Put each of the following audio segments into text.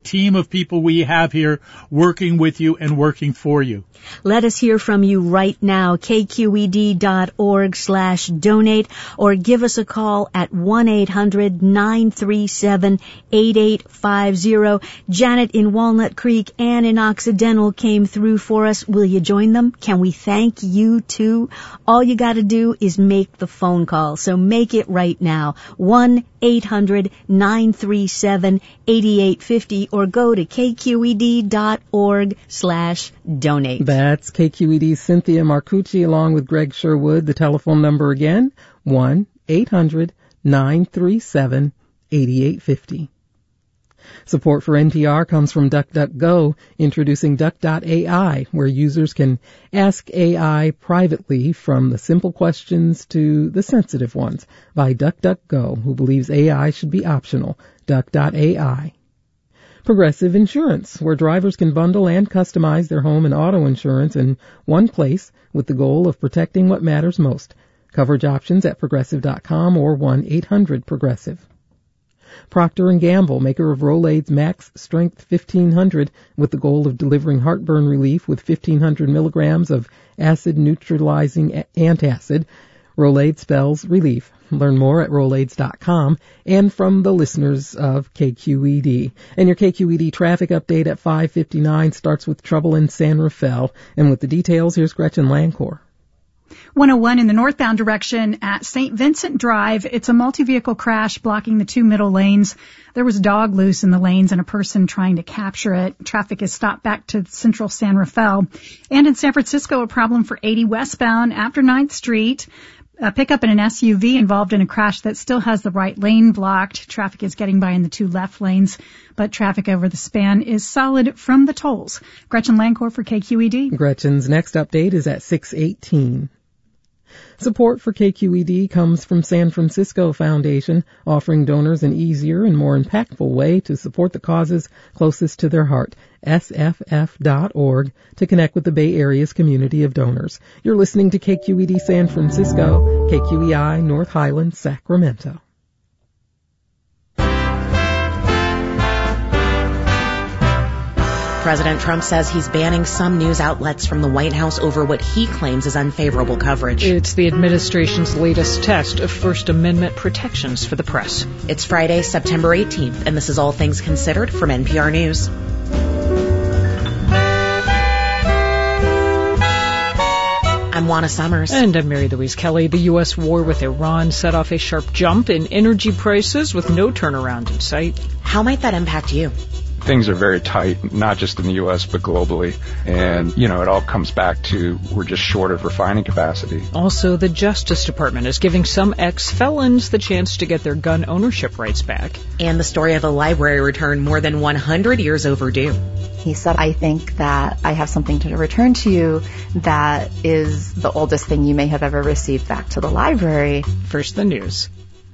team of people we have here working with you and working for you. Let us hear from you right now, kqed.org/donate, or give us a call at 1-800-937-8850. Janet in Walnut Creek, Ann in Occidental came through for us. Will you join them? Can we thank you too? All you got to do is make the phone call. So make it right now. 1-800-937-8850, or go to kqed.org/donate. That's KQED's Cynthia Marcucci along with Greg Sherwood. The telephone number again, 1-800-937-8850. Support for NPR comes from DuckDuckGo, introducing Duck.ai, where users can ask AI privately from the simple questions to the sensitive ones by DuckDuckGo, who believes AI should be optional. Duck.ai. Progressive Insurance, where drivers can bundle and customize their home and auto insurance in one place with the goal of protecting what matters most. Coverage options at Progressive.com or 1-800-PROGRESSIVE. Procter & Gamble, maker of Rolaids Max Strength 1500, with the goal of delivering heartburn relief with 1,500 milligrams of acid-neutralizing antacid. Rolaids spells relief. Learn more at Rolaids.com, and from the listeners of KQED. And your KQED traffic update at 5:59 starts with trouble in San Rafael. And with the details, here's Gretchen Lancour. 101 in the northbound direction at St. Vincent Drive. It's a multi-vehicle crash blocking the two middle lanes. There was a dog loose in the lanes and a person trying to capture it. Traffic is stopped back to central San Rafael. And in San Francisco, a problem for 80 westbound after 9th Street. A pickup and an SUV involved in a crash that still has the right lane blocked. Traffic is getting by in the two left lanes, but traffic over the span is solid from the tolls. Gretchen Lancour for KQED. Gretchen's next update is at 6:18. Support for KQED comes from San Francisco Foundation, offering donors an easier and more impactful way to support the causes closest to their heart. SFF.org to connect with the Bay Area's community of donors. You're listening to KQED San Francisco, KQEI North Highlands, Sacramento. President Trump says he's banning some news outlets from the White House over what he claims is unfavorable coverage. It's the administration's latest test of First Amendment protections for the press. It's Friday, September 18th, and this is All Things Considered from NPR News. I'm Juana Summers. And I'm Mary Louise Kelly. The U.S. war with Iran set off a sharp jump in energy prices with no turnaround in sight. How might that impact you? Things are very tight, not just in the U.S., but globally. And, it all comes back to we're just short of refining capacity. Also, the Justice Department is giving some ex-felons the chance to get their gun ownership rights back. And the story of a library return more than 100 years overdue. He said, I think that I have something to return to you that is the oldest thing you may have ever received back to the library. First, the news.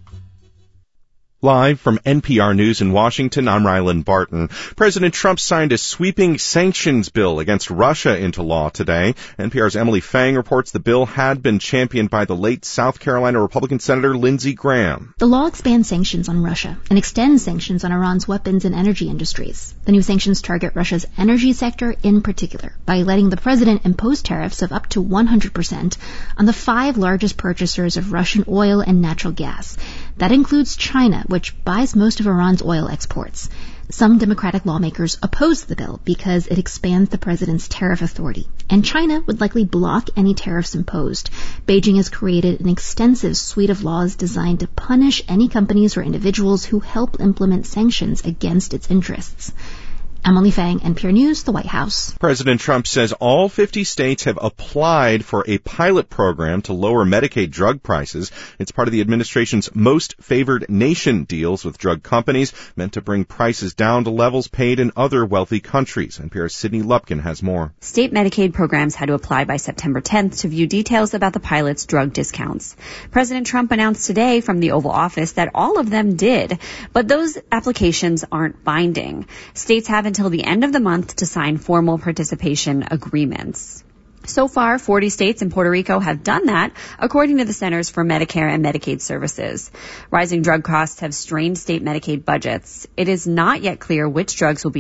Live from NPR News in Washington, I'm Rylan Barton. President Trump signed a sweeping sanctions bill against Russia into law today. NPR's Emily Fang reports the bill had been championed by the late South Carolina Republican Senator Lindsey Graham. The law expands sanctions on Russia and extends sanctions on Iran's weapons and energy industries. The new sanctions target Russia's energy sector in particular by letting the president impose tariffs of up to 100% on the 5 largest purchasers of Russian oil and natural gas. That includes China, which buys most of Iran's oil exports. Some Democratic lawmakers oppose the bill because it expands the president's tariff authority, and China would likely block any tariffs imposed. Beijing has created an extensive suite of laws designed to punish any companies or individuals who help implement sanctions against its interests. Emily Fang, NPR News, the White House. President Trump says all 50 states have applied for a pilot program to lower Medicaid drug prices. It's part of the administration's most favored nation deals with drug companies, meant to bring prices down to levels paid in other wealthy countries. NPR's Sydney Lupkin has more. State Medicaid programs had to apply by September 10th to view details about the pilot's drug discounts. President Trump announced today from the Oval Office that all of them did, but those applications aren't binding. States have until the end of the month to sign formal participation agreements. So far, 40 states and Puerto Rico have done that, according to the Centers for Medicare and Medicaid Services. Rising drug costs have strained state Medicaid budgets. It is not yet clear which drugs will be